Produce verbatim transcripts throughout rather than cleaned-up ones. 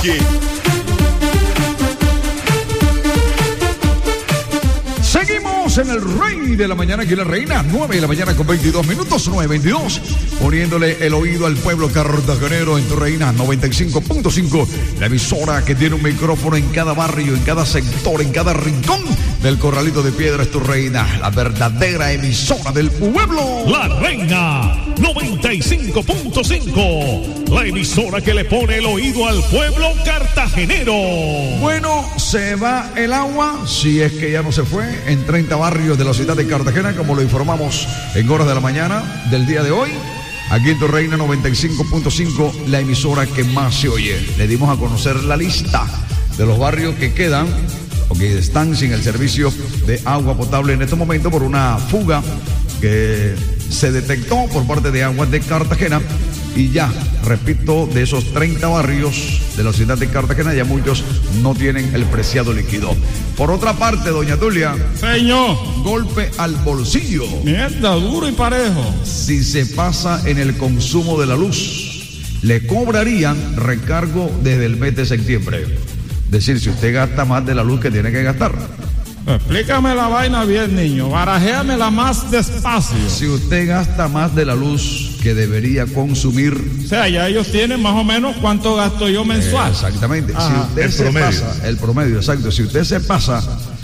Oye. Seguimos en el Rey de la Mañana, aquí la reina, nueve de la mañana con veintidós minutos, nueve veintidós, poniéndole el oído al pueblo cartagenero en tu reina noventa y cinco punto cinco, la emisora que tiene un micrófono en cada barrio, en cada sector, en cada rincón del Corralito de Piedra. Es tu reina, la verdadera emisora del pueblo. La reina noventa y cinco punto cinco, la emisora que le pone el oído al pueblo cartagenero. Bueno, se va el agua, si es que ya no se fue, en treinta barrios de la ciudad de Cartagena, como lo informamos en horas de la mañana del día de hoy. Aquí en tu reina noventa y cinco punto cinco, la emisora que más se oye. Le dimos a conocer la lista de los barrios que quedan o que están sin el servicio de agua potable en este momento por una fuga que se detectó por parte de Aguas de Cartagena. Y ya, repito, de esos treinta barrios de la ciudad de Cartagena, ya muchos no tienen el preciado líquido. Por otra parte, doña Tulia. Señor. Golpe al bolsillo. Mierda, duro y parejo. Si se pasa en el consumo de la luz, le cobrarían recargo desde el mes de septiembre. Es decir, si usted gasta más de la luz que tiene que gastar. Explícame la vaina bien, niño. Barajéamela más despacio. Si usted gasta más de la luz que debería consumir. O sea, ya ellos tienen más o menos cuánto gasto yo mensual. Eh, exactamente. Ajá. Si usted el se promedio. pasa, el promedio, exacto. Si usted se pasa,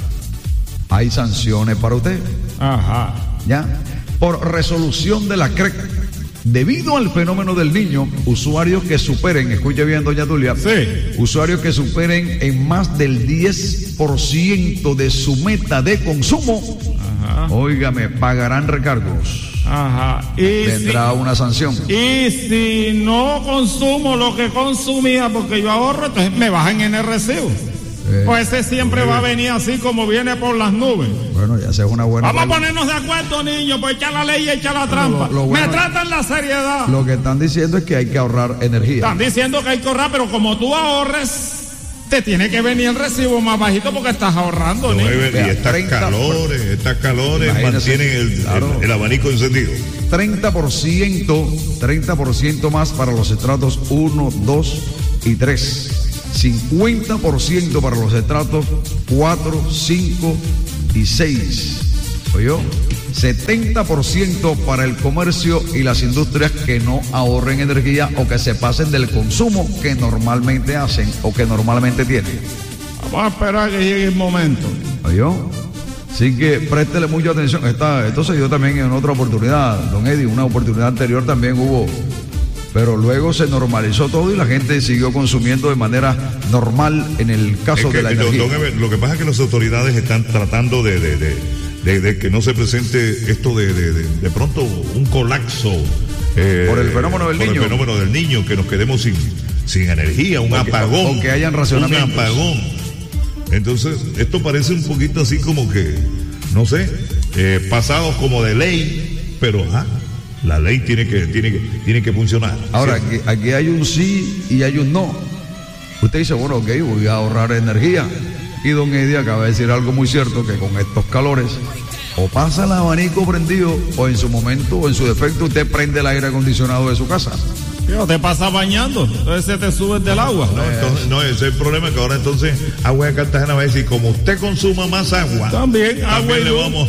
hay sanciones para usted. Ajá. ¿Ya? Por resolución de la C R E C. Debido al fenómeno del niño, usuarios que superen, escuche bien, doña Tulia, sí. usuarios que superen en más del diez por ciento de su meta de consumo, ajá, óigame, pagarán recargos. Ajá. Y tendrá si, una sanción. Y si no consumo lo que consumía porque yo ahorro, entonces me bajan en el recibo. Eh, pues ese siempre va a venir así como viene por las nubes. Bueno, ya sea una buena. Vamos a ponernos de acuerdo, niños, pues echar la ley y echar la trampa. Lo, lo bueno, me tratan la seriedad. Lo que están diciendo es que hay que ahorrar energía. Están diciendo que hay que ahorrar, pero como tú ahorres, te tiene que venir el recibo más bajito porque estás ahorrando, niño. Y estas treinta, calores, estas calores mantienen el, claro, el, el abanico encendido. treinta por ciento, treinta por ciento más para los estratos uno, dos y tres. cincuenta por ciento para los estratos cuatro, cinco y seis. ¿Oyó? setenta por ciento para el comercio y las industrias que no ahorren energía o que se pasen del consumo que normalmente hacen o que normalmente tienen. Vamos a esperar que llegue el momento. ¿Oyó? Así que préstele mucha atención. Esta, esto se dio también en otra oportunidad, don Eddie, una oportunidad anterior también hubo. Pero luego se normalizó todo y la gente siguió consumiendo de manera normal en el caso es que, de la energía. Lo, lo que pasa es que las autoridades están tratando de, de, de, de, de que no se presente esto de, de, de, de pronto un colapso. Eh, por el fenómeno del por niño. Por el fenómeno del niño, que nos quedemos sin, sin energía, un o que, apagón. O que hayan racionamientos. Un apagón. Entonces, esto parece un poquito así como que, no sé, eh, pasado como de ley, pero ah, la ley tiene que, tiene que, tiene que funcionar. Ahora, aquí, aquí hay un sí y hay un no. Usted dice, bueno, ok, voy a ahorrar energía. Y don Eddie acaba de decir algo muy cierto, que con estos calores, o pasa el abanico prendido, o en su momento, o en su defecto, usted prende el aire acondicionado de su casa. Pero te pasa bañando, entonces se te sube del agua. No, entonces, no, ese es el problema, que ahora entonces Agua de Cartagena va a decir, como usted consuma más agua, también, también agua y le vamos.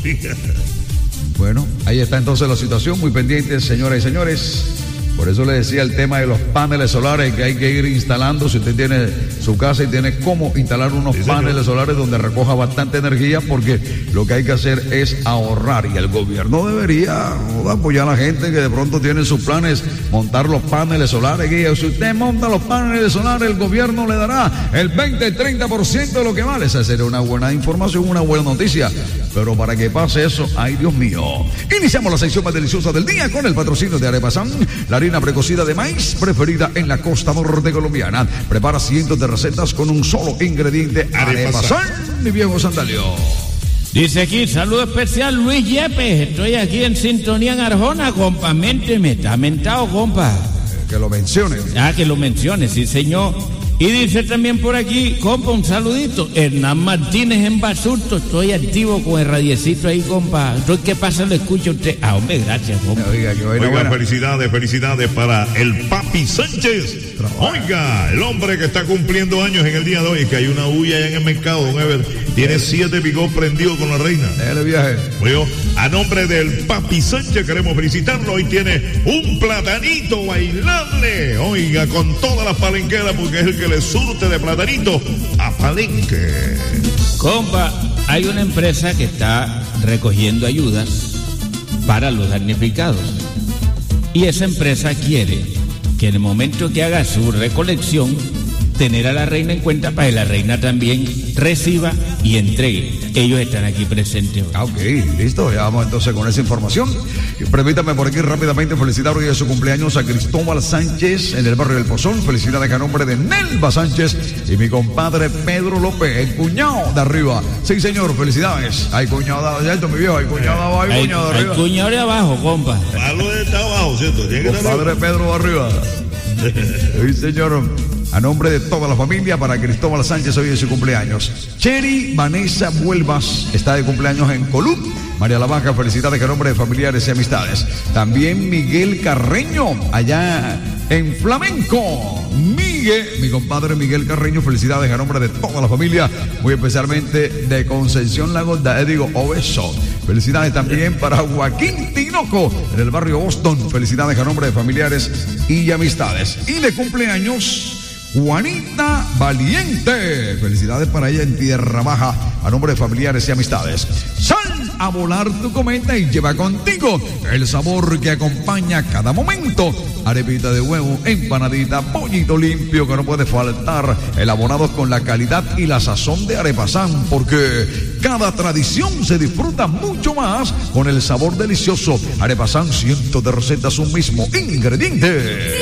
Bueno, ahí está entonces la situación, muy pendiente, señoras y señores. Por eso le decía el tema de los paneles solares que hay que ir instalando. Si usted tiene su casa y tiene cómo instalar unos sí, paneles solares donde recoja bastante energía, porque lo que hay que hacer es ahorrar. Y el gobierno debería ¿no? apoyar a la gente que de pronto tiene sus planes, montar los paneles solares. Y si usted monta los paneles solares, el gobierno le dará el veinte, treinta por ciento de lo que vale. Esa sería una buena información, una buena noticia. Pero para que pase eso, ay Dios mío. Iniciamos la sección más deliciosa del día con el patrocinio de Arepasán, la harina precocida de maíz preferida en la costa norte colombiana. Prepara cientos de recetas con un solo ingrediente. Arepasán, mi viejo sandalio. Dice aquí, saludo especial Luis Yepes. Estoy aquí en sintonía en Arjona, compa. Ménteme, está mentado, compa. Que lo mencione. Ah, que lo mencione, sí, señor. Y dice también por aquí, compa, un saludito. Hernán Martínez en Basurto. Estoy activo con el radiecito ahí, compa. Entonces, ¿qué pasa? Lo escucha usted. Ah, hombre, gracias, compa. Oiga, qué buena, Oiga buena. felicidades, felicidades para el Papi Sánchez. Trabaja. Oiga, el hombre que está cumpliendo años en el día de hoy, que hay una bulla allá en el mercado, don Ever. Tiene siete picos prendidos con la reina. Déjale viaje. Bueno, a nombre del Papi Sánchez queremos felicitarlo. Hoy tiene un platanito bailable. Oiga, con todas las palenqueras, porque es el que le surte de platanito a Palenque. Compa, hay una empresa que está recogiendo ayudas para los damnificados. Y esa empresa quiere que en el momento que haga su recolección, tener a la reina en cuenta para que la reina también reciba y entregue. Ellos están aquí presentes hoy. Ah, ok, listo, ya vamos entonces con esa información. Y permítame por aquí rápidamente felicitar hoy a su cumpleaños a Cristóbal Sánchez en el barrio del Pozón. Felicidades a nombre de Nelva Sánchez y mi compadre Pedro López, el cuñado de arriba. Sí, señor, felicidades. Hay cuñado de alto, mi viejo, hay cuñado de abajo, hay cuñado de arriba. Hay cuñado de abajo, compa. Pablo está abajo, ¿cierto? Compadre Pedro de arriba. Sí, señor. A nombre de toda la familia, para Cristóbal Sánchez, hoy es su cumpleaños. Cheri Vanessa Vuelvas está de cumpleaños en Colum. María La Baja, felicidades a nombre de familiares y amistades. También Miguel Carreño, allá en Flamenco. Miguel, mi compadre Miguel Carreño, felicidades a nombre de toda la familia, muy especialmente de Concepción Lagos de Edigo Obeso. Felicidades también para Joaquín Tinoco, en el barrio Boston. Felicidades a nombre de familiares y amistades. Y de cumpleaños, Juanita Valiente, felicidades para ella en Tierra Baja, a nombre de familiares y amistades. Sal a volar tu cometa y lleva contigo el sabor que acompaña cada momento. Arepita de huevo, empanadita, pollito limpio que no puede faltar, elaborados con la calidad y la sazón de Arepasán, porque cada tradición se disfruta mucho más con el sabor delicioso. Arepasán, cientos de recetas, un mismo ingrediente.